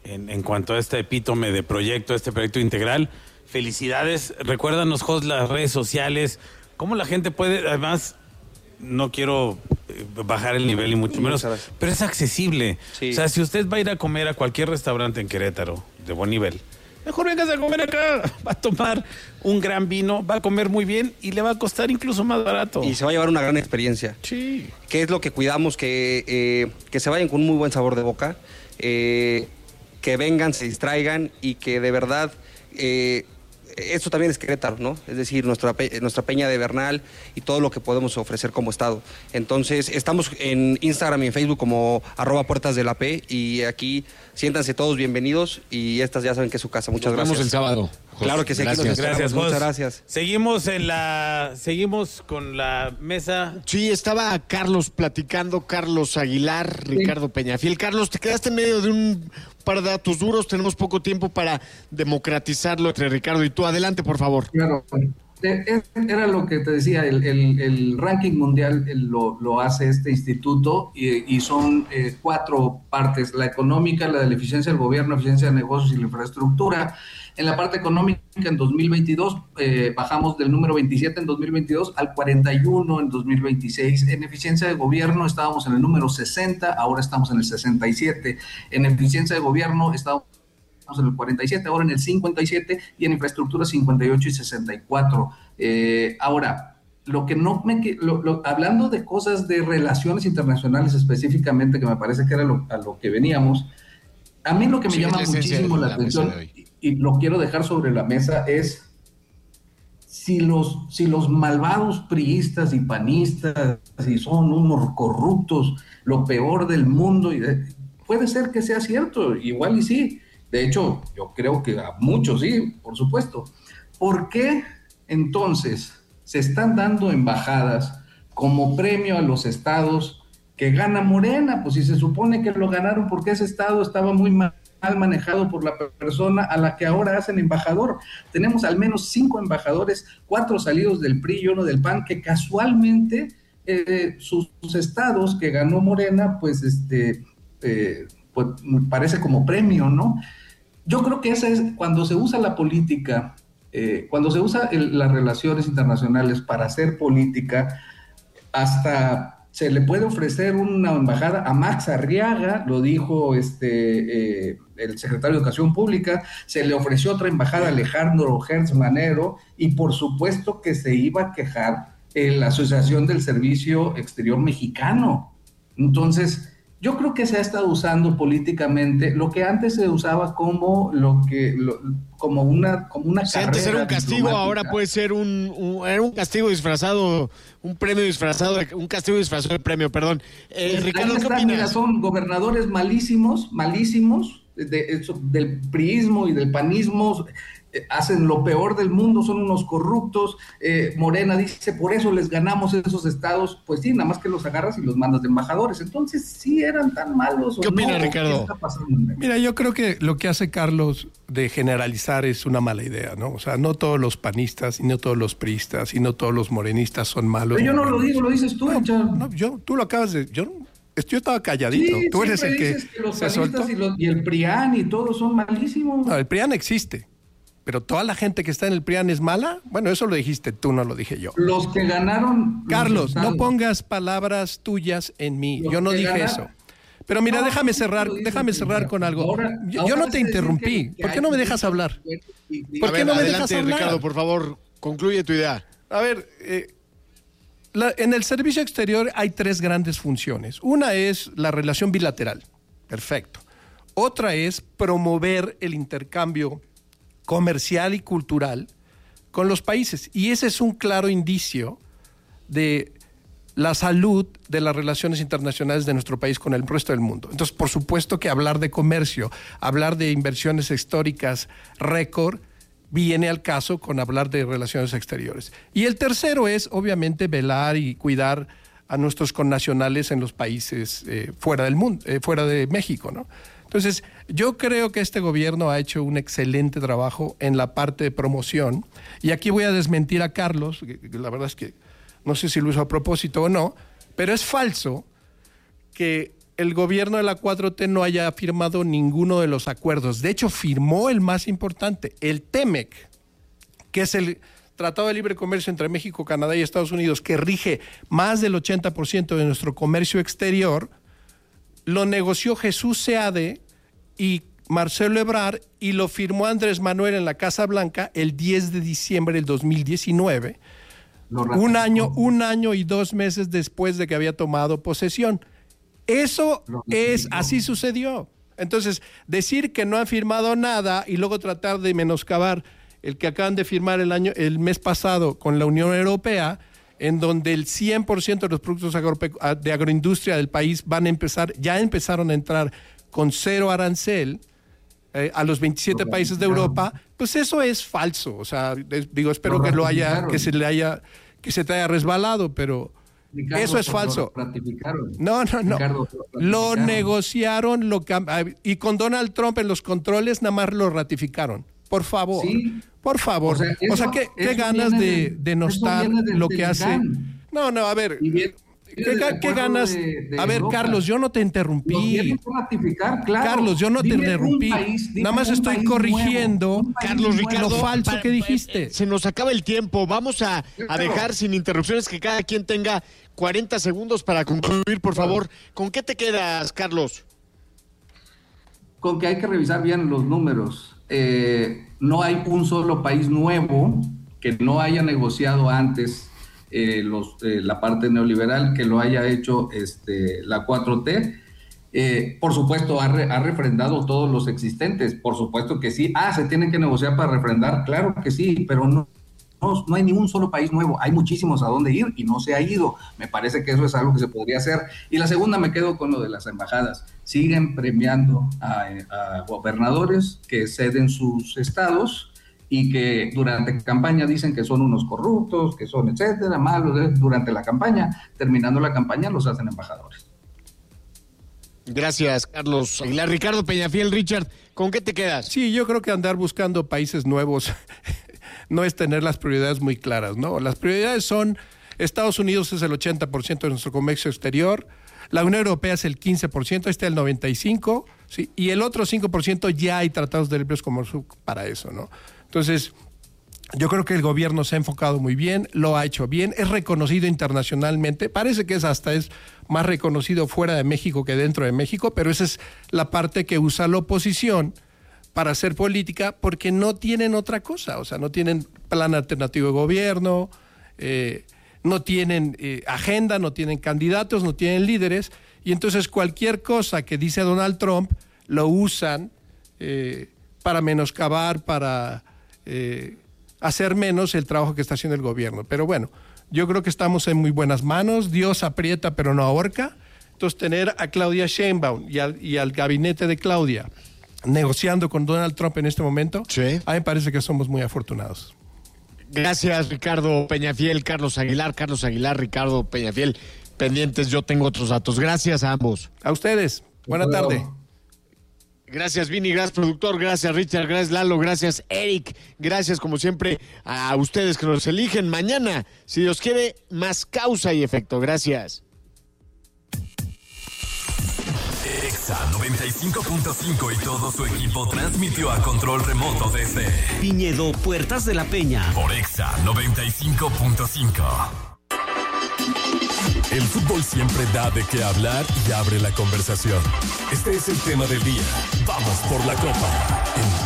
en cuanto a este epítome de proyecto, este proyecto integral. Felicidades. Recuérdanos, Jos, las redes sociales, cómo la gente puede, además, no quiero bajar el nivel y mucho menos, pero es accesible. Sí. O sea, si usted va a ir a comer a cualquier restaurante en Querétaro de buen nivel, mejor vengas a comer acá, va a tomar un gran vino, va a comer muy bien y le va a costar incluso más barato. Y se va a llevar una gran experiencia. Sí. ¿Qué es lo que cuidamos? Que se vayan con un muy buen sabor de boca, que vengan, se distraigan y que de verdad... esto también es Querétaro, ¿no? Es decir, nuestra Peña de Bernal y todo lo que podemos ofrecer como estado. Entonces, estamos en Instagram y en Facebook como @puertasdelap y aquí siéntanse todos bienvenidos y estas ya saben que es su casa. Muchas gracias. Nos vemos el sábado. Claro que sí. Gracias, muchas gracias. Seguimos con la mesa. Sí, estaba Carlos platicando, Carlos Aguilar, Ricardo Peñafiel. Carlos, te quedaste en medio de un par de datos duros, tenemos poco tiempo para democratizarlo entre Ricardo y tú. Adelante, por favor. Claro, era lo que te decía, el ranking mundial lo hace este instituto y son 4 partes: la económica, la de la eficiencia del gobierno, eficiencia de negocios y la infraestructura. En la parte económica, en 2022, bajamos del número 27 en 2022 al 41 en 2026. En eficiencia de gobierno estábamos en el número 60, ahora estamos en el 67. En eficiencia de gobierno estábamos en el 47, ahora en el 57, y en infraestructura 58 y 64. Ahora, hablando de cosas de relaciones internacionales específicamente, que me parece que era a lo que veníamos, a mí lo que me llama muchísimo la atención, y lo quiero dejar sobre la mesa, es si los malvados priistas y panistas, si son unos corruptos, lo peor del mundo, puede ser que sea cierto, igual y sí. De hecho, yo creo que a muchos sí, por supuesto. ¿Por qué entonces se están dando embajadas como premio a los estados que gana Morena? Pues si se supone que lo ganaron porque ese estado estaba muy mal manejado por la persona a la que ahora hacen embajador. Tenemos al menos 5 embajadores, 4 salidos del PRI y 1 del PAN, que casualmente sus estados que ganó Morena, pues pues parece como premio, ¿no? Yo creo que esa es cuando se usa la política, cuando se usa las relaciones internacionales para hacer política, hasta se le puede ofrecer una embajada a Max Arriaga, lo dijo el secretario de Educación Pública, se le ofreció otra embajada a Alejandro Hertz Manero, y por supuesto que se iba a quejar la Asociación del Servicio Exterior Mexicano. Entonces, yo creo que se ha estado usando políticamente lo que antes se usaba como una si antes era un castigo, ahora puede ser era un castigo disfrazado, un premio disfrazado, un castigo disfrazado de premio, perdón. Ricardo, ¿qué opinas? Mira, son gobernadores malísimos, del priismo y del panismo, hacen lo peor del mundo, son unos corruptos. Morena dice, por eso les ganamos esos estados. Pues sí, nada más que los agarras y los mandas de embajadores. Entonces, ¿sí eran tan malos? ¿Qué opina, Ricardo? ¿Qué está pasando? Mira, yo creo que lo que hace Carlos de generalizar es una mala idea, ¿no? O sea, no todos los panistas, y no todos los priistas, y no todos los morenistas son malos. Pero yo no lo digo, lo dices tú. Tú lo acabas de... Yo estaba calladito. Sí, tú eres el que los se soltó. Y el PRIAN y todos son malísimos. No, el PRIAN existe. Pero toda la gente que está en el PRIAN es mala. Bueno, eso lo dijiste tú, no lo dije yo. Los que ganaron... Carlos, no pongas palabras tuyas en mí. Yo no dije eso. Pero mira, déjame cerrar con algo. Yo no te interrumpí. ¿Por qué no me dejas hablar? ¿Por qué no me dejas hablar? Ricardo, por favor, concluye tu idea. A ver, en el servicio exterior hay 3 grandes funciones. Una es la relación bilateral. Perfecto. Otra es promover el intercambio comercial y cultural con los países. Y ese es un claro indicio de la salud de las relaciones internacionales de nuestro país con el resto del mundo. Entonces, por supuesto que hablar de comercio, hablar de inversiones históricas récord, viene al caso con hablar de relaciones exteriores. Y el tercero es, obviamente, velar y cuidar a nuestros connacionales en los países fuera del mundo, fuera de México, ¿no? Entonces, yo creo que este gobierno ha hecho un excelente trabajo en la parte de promoción. Y aquí voy a desmentir a Carlos, que la verdad es que no sé si lo hizo a propósito o no, pero es falso que el gobierno de la 4T no haya firmado ninguno de los acuerdos. De hecho, firmó el más importante, el TEMEC, que es el Tratado de Libre Comercio entre México, Canadá y Estados Unidos, que rige más del 80% de nuestro comercio exterior. Lo negoció Jesús Seade y Marcelo Ebrard y lo firmó Andrés Manuel en la Casa Blanca el 10 de diciembre del 2019, un año y 2 meses después de que había tomado posesión. Eso así sucedió. Entonces, decir que no han firmado nada y luego tratar de menoscabar el que acaban de firmar el mes pasado con la Unión Europea, en donde el 100% de los productos de agroindustria del país ya empezaron a entrar con 0 arancel a los 27 países de Europa, pues eso es falso. O sea, espero que se te haya resbalado, pero Ricardo, eso es falso. No. Ricardo, lo negociaron y con Donald Trump en los controles nada más lo ratificaron. Por favor, sí. Por favor. O sea, ¿qué ganas de denostar lo que hace? No, a ver. ¿Qué ganas? A ver, Carlos, yo no te interrumpí. Claro. Carlos, yo no te interrumpí. Nada más estoy corrigiendo, Carlos, lo falso que dijiste. Se nos acaba el tiempo. Vamos a dejar sin interrupciones que cada quien tenga 40 segundos para concluir, por favor. ¿Con qué te quedas, Carlos? Con que hay que revisar bien los números. No hay un solo país nuevo que no haya negociado antes la parte neoliberal, que lo haya hecho la 4T. Por supuesto, ha refrendado todos los existentes, por supuesto que sí. Se tienen que negociar para refrendar, claro que sí, pero no hay ni un solo país nuevo, hay muchísimos a dónde ir y no se ha ido. Me parece que eso es algo que se podría hacer. Y la segunda, me quedo con lo de las embajadas. Siguen premiando a gobernadores que ceden sus estados y que durante campaña dicen que son unos corruptos, que son etcétera, malos. Durante la campaña, terminando la campaña, los hacen embajadores. Gracias, Carlos Aguilar. Ricardo Peñafiel, Richard, ¿con qué te quedas? Sí, yo creo que andar buscando países nuevos no es tener las prioridades muy claras, ¿no? Las prioridades son, Estados Unidos es el 80% de nuestro comercio exterior, la Unión Europea es el 15%, está el 95%, ¿sí? Y el otro 5% ya hay tratados de libre comercio para eso, ¿no? Entonces, yo creo que el gobierno se ha enfocado muy bien, lo ha hecho bien, es reconocido internacionalmente, parece que es más reconocido fuera de México que dentro de México, pero esa es la parte que usa la oposición para hacer política, porque no tienen otra cosa, o sea, no tienen plan alternativo de gobierno, no tienen agenda, no tienen candidatos, no tienen líderes, y entonces cualquier cosa que dice Donald Trump lo usan para menoscabar, para hacer menos el trabajo que está haciendo el gobierno. Pero bueno, yo creo que estamos en muy buenas manos, Dios aprieta pero no ahorca, entonces tener a Claudia Sheinbaum y al gabinete de Claudia negociando con Donald Trump en este momento, sí, a mí me parece que somos muy afortunados. Gracias, Ricardo Peñafiel, Carlos Aguilar, Ricardo Peñafiel. Pendientes, yo tengo otros datos. Gracias a ambos. A ustedes. Buena tarde. Gracias, Vini, gracias, productor, gracias, Richard, gracias, Lalo, gracias, Eric, gracias, como siempre, a ustedes que nos eligen. Mañana, si Dios quiere, más causa y efecto. Gracias. Exa 95.5 y todo su equipo transmitió a control remoto desde Viñedo Puertas de la Peña por Exa 95.5. El fútbol siempre da de qué hablar y abre la conversación. Este es el tema del día. Vamos por la copa.